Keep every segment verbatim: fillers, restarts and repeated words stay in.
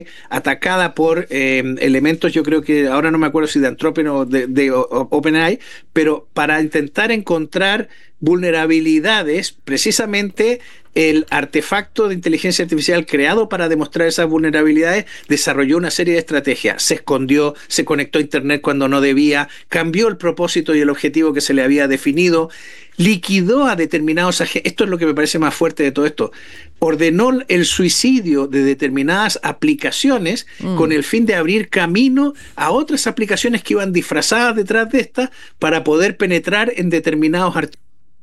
atacada por eh, elementos, yo creo que ahora no me acuerdo si de Anthropic o de, de o- OpenAI, pero para intentar encontrar vulnerabilidades, precisamente el artefacto de inteligencia artificial creado para demostrar esas vulnerabilidades desarrolló una serie de estrategias. Se escondió, se conectó a Internet cuando no debía, cambió el propósito y el objetivo que se le había definido, liquidó a determinados agentes. Esto es lo que me parece más fuerte de todo esto. Ordenó el suicidio de determinadas aplicaciones Mm. con el fin de abrir camino a otras aplicaciones que iban disfrazadas detrás de estas para poder penetrar en determinados archivos.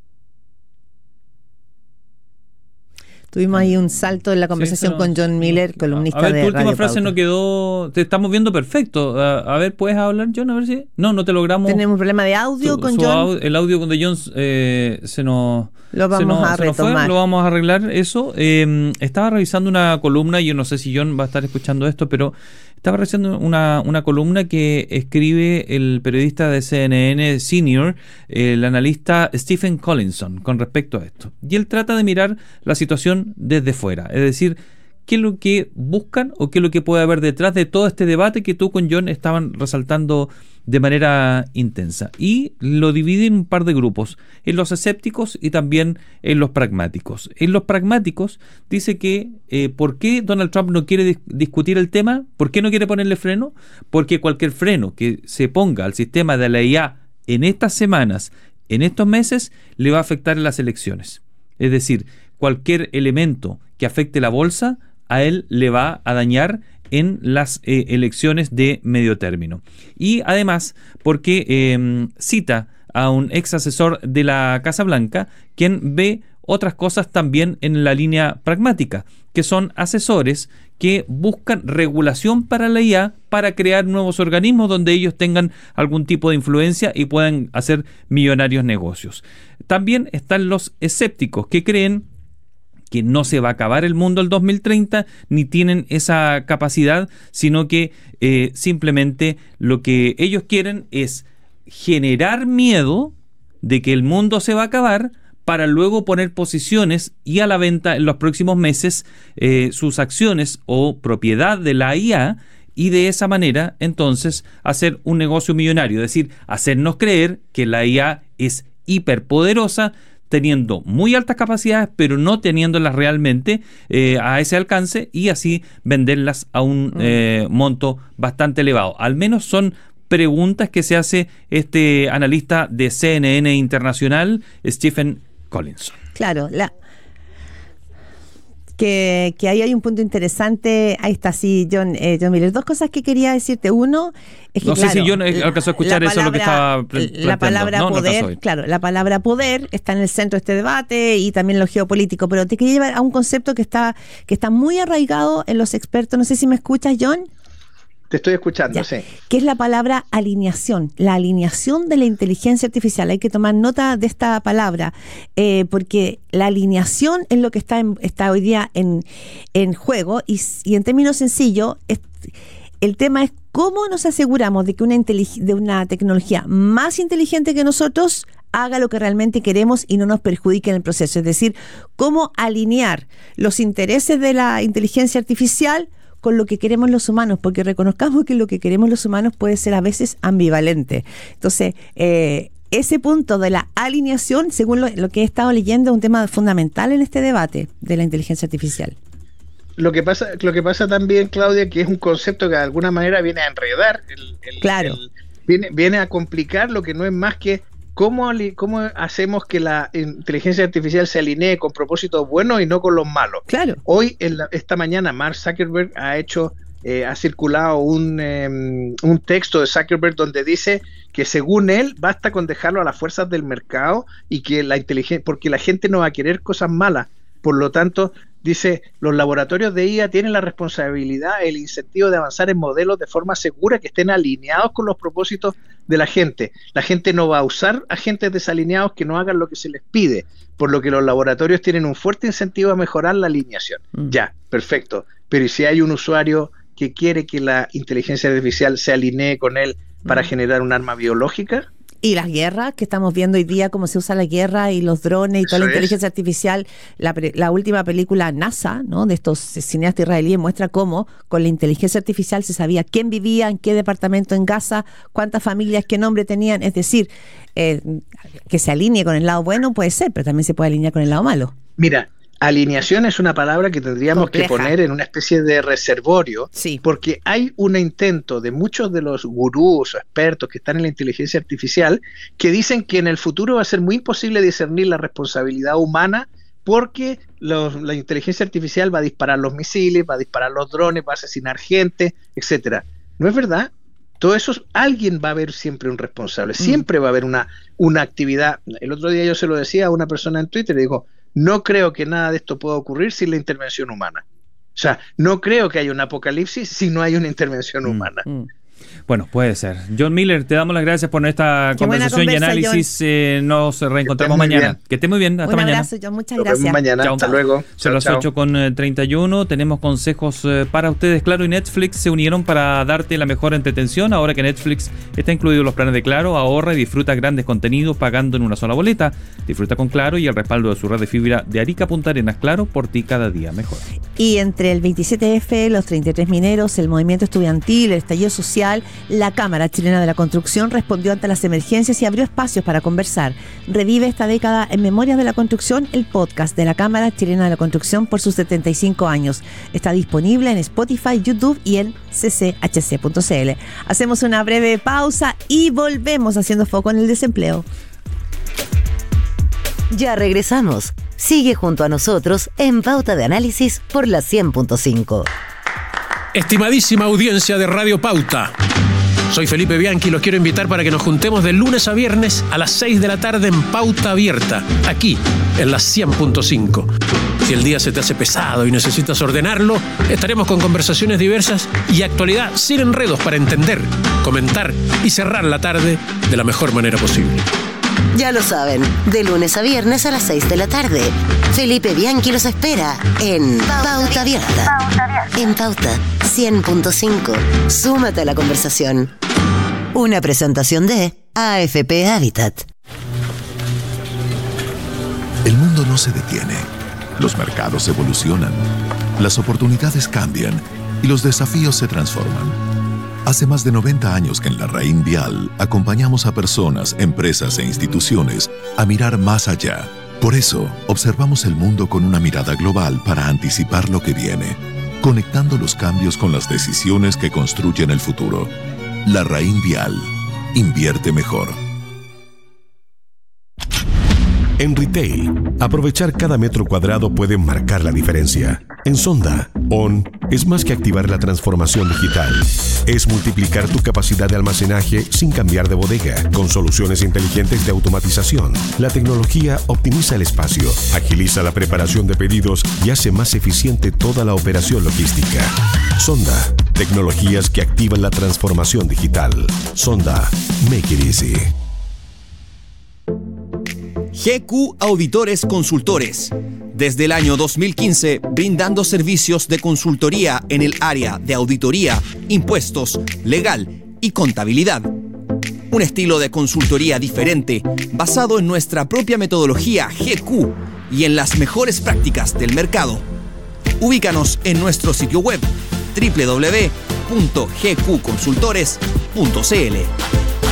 Tuvimos ahí un salto en la Sí, conversación pero- con John Miller, columnista A ver, de tu última Radio frase Pauta. no quedó. Te estamos viendo perfecto. A, a ver, ¿puedes hablar, John? A ver si. No, no te logramos. Tenemos un problema de audio su- con su John. au- el audio de John eh, se nos. Lo se vamos nos- a se nos fue, retomar. lo vamos a arreglar eso. Eh, estaba revisando una columna, yo no sé si John va a estar escuchando esto, pero estaba revisando una, una columna que escribe el periodista de C N N Senior, el analista Stephen Collinson, con respecto a esto. Y él trata de mirar la situación desde fuera, es decir, qué es lo que buscan o qué es lo que puede haber detrás de todo este debate que tú con John estaban resaltando de manera intensa. Y lo divide en un par de grupos, en los escépticos y también en los pragmáticos. En los pragmáticos dice que eh, ¿por qué Donald Trump no quiere dis- discutir el tema? ¿Por qué no quiere ponerle freno? Porque cualquier freno que se ponga al sistema de la I A en estas semanas, en estos meses, le va a afectar en las elecciones. Es decir, cualquier elemento que afecte la bolsa, a él le va a dañar en las eh, elecciones de medio término. Y además, porque eh, cita a un ex asesor de la Casa Blanca, quien ve otras cosas también en la línea pragmática, que son asesores que buscan regulación para la I A para crear nuevos organismos donde ellos tengan algún tipo de influencia y puedan hacer millonarios negocios. También están los escépticos que creen que no se va a acabar el mundo el dos mil treinta, ni tienen esa capacidad, sino que eh, simplemente lo que ellos quieren es generar miedo de que el mundo se va a acabar para luego poner posiciones y a la venta en los próximos meses eh, sus acciones o propiedad de la I A, y de esa manera entonces hacer un negocio millonario, es decir, hacernos creer que la I A es hiperpoderosa, teniendo muy altas capacidades, pero no teniéndolas realmente eh, a ese alcance, y así venderlas a un eh, monto bastante elevado. Al menos son preguntas que se hace este analista de C N N Internacional, Stephen Collinson. Claro, la que, que ahí hay un punto interesante. Ahí está, sí, John, eh, John Miller. Dos cosas que quería decirte. Uno, es que No sé claro, si John alcanzó a escuchar la eso, lo que palabra- estaba pre- La planteando. palabra No, no alcanzó a poder, oír. claro, la palabra poder está en el centro de este debate y también lo geopolítico, pero te quería llevar a un concepto que está, que está muy arraigado en los expertos. No sé si me escuchas, John. Te estoy escuchando, Ya, sí. que es la palabra alineación, la alineación de la inteligencia artificial. Hay que tomar nota de esta palabra, eh, porque la alineación es lo que está, en, está hoy día en, en juego, y, y en términos sencillos, es, el tema es cómo nos aseguramos de que una, intelig- de una tecnología más inteligente que nosotros haga lo que realmente queremos y no nos perjudique en el proceso. Es decir, cómo alinear los intereses de la inteligencia artificial con lo que queremos los humanos, porque reconozcamos que lo que queremos los humanos puede ser a veces ambivalente. Entonces, eh, ese punto de la alineación, según lo, lo que he estado leyendo, es un tema fundamental en este debate de la inteligencia artificial. Lo que pasa, lo que pasa también, Claudia, que es un concepto que de alguna manera viene a enredar, el, el, Claro. el- viene, viene a complicar lo que no es más que cómo, ali- cómo hacemos que la inteligencia artificial se alinee con propósitos buenos y no con los malos. Claro. Hoy, en la- esta mañana, Mark Zuckerberg ha hecho, eh, ha circulado un, eh, un texto de Zuckerberg donde dice que según él basta con dejarlo a las fuerzas del mercado y que la inteligencia, porque la gente no va a querer cosas malas. Por lo tanto, dice, los laboratorios de I A tienen la responsabilidad, el incentivo de avanzar en modelos de forma segura que estén alineados con los propósitos de la gente. La gente no va a usar agentes desalineados que no hagan lo que se les pide, por lo que los laboratorios tienen un fuerte incentivo a mejorar la alineación. Mm. Ya, perfecto. Pero ¿y si hay un usuario que quiere que la inteligencia artificial se alinee con él para Mm. generar un arma biológica? Y las guerras que estamos viendo hoy día, cómo se usa la guerra y los drones y toda Eso la inteligencia es. artificial. La, la última película NASA, ¿no?, de estos cineastas israelíes, muestra cómo con la inteligencia artificial se sabía quién vivía en qué departamento en Gaza, cuántas familias, qué nombre tenían. Es decir, eh, que se alinee con el lado bueno puede ser, pero también se puede alinear con el lado malo. Mira, alineación es una palabra que tendríamos Compleja. que poner en una especie de reservorio, Sí. porque hay un intento de muchos de los gurús o expertos que están en la inteligencia artificial que dicen que en el futuro va a ser muy imposible discernir la responsabilidad humana porque los, la inteligencia artificial va a disparar los misiles, va a disparar los drones, va a asesinar gente, etcétera. ¿No es verdad? Todo eso, alguien va a haber siempre un responsable, siempre va a haber una, una actividad. El otro día yo se lo decía a una persona en Twitter y digo, no creo que nada de esto pueda ocurrir sin la intervención humana. O sea, no creo que haya un apocalipsis si no hay una intervención Mm, humana. Mm. Bueno, puede ser. John Miller, te damos las gracias por esta Qué buena conversación y conversa, análisis. Eh, nos reencontramos muy mañana. bien. Que esté muy bien. Hasta Un mañana. abrazo, John. Muchas Nos vemos gracias. mañana. Chao. Hasta luego. Son Chao, las chao. ocho con treinta y uno. Tenemos consejos eh, para ustedes. Claro y Netflix se unieron para darte la mejor entretención. Ahora que Netflix está incluido en los planes de Claro, ahorra y disfruta grandes contenidos pagando en una sola boleta. Disfruta con Claro y el respaldo de su red de fibra de Arica a Punta Arenas. Claro, por ti cada día mejor. Y entre el veintisiete F, los treinta y tres mineros, el movimiento estudiantil, el estallido social, la Cámara Chilena de la Construcción respondió ante las emergencias y abrió espacios para conversar. Revive esta década en Memorias de la Construcción, el podcast de la Cámara Chilena de la Construcción por sus setenta y cinco años. Está disponible en Spotify, YouTube y en c c h c punto c l. Hacemos una breve pausa y volvemos haciendo foco en el desempleo. Ya regresamos. Sigue junto a nosotros en Pauta de Análisis por la cien punto cinco. Estimadísima audiencia de Radio Pauta, soy Felipe Bianchi y los quiero invitar para que nos juntemos de lunes a viernes a las seis de la tarde en Pauta Abierta, aquí en la cien punto cinco. Si el día se te hace pesado y necesitas ordenarlo, estaremos con conversaciones diversas y actualidad sin enredos para entender, comentar y cerrar la tarde de la mejor manera posible. Ya lo saben, de lunes a viernes a las seis de la tarde. Felipe Bianchi los espera en Pauta Abierta. En Pauta cien punto cinco. Súmate a la conversación. Una presentación de A F P Habitat. El mundo no se detiene. Los mercados evolucionan. Las oportunidades cambian y los desafíos se transforman. Hace más de noventa años que en la Raín Vial acompañamos a personas, empresas e instituciones a mirar más allá. Por eso, observamos el mundo con una mirada global para anticipar lo que viene, conectando los cambios con las decisiones que construyen el futuro. La Raín Vial. Invierte mejor. En retail, aprovechar cada metro cuadrado puede marcar la diferencia. En Sonda, On es más que activar la transformación digital. Es multiplicar tu capacidad de almacenaje sin cambiar de bodega, con soluciones inteligentes de automatización. La tecnología optimiza el espacio, agiliza la preparación de pedidos y hace más eficiente toda la operación logística. Sonda, tecnologías que activan la transformación digital. Sonda, make it easy. G Q Auditores Consultores. Desde el año dos mil quince, brindando servicios de consultoría en el área de auditoría, impuestos, legal y contabilidad. Un estilo de consultoría diferente, basado en nuestra propia metodología G Q y en las mejores prácticas del mercado. Ubícanos en nuestro sitio web doble u doble u doble u punto g q consultores punto c l.